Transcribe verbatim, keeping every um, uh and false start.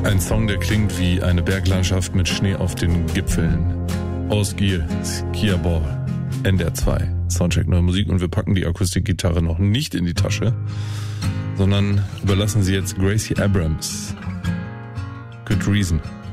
Ein Song, der klingt wie eine Berglandschaft mit Schnee auf den Gipfeln. Aus Skiabor, N D R zwei, Soundcheck Neue Musik. Und wir packen die Akustikgitarre noch nicht in die Tasche, sondern überlassen sie jetzt Gracie Abrams. Good Reason.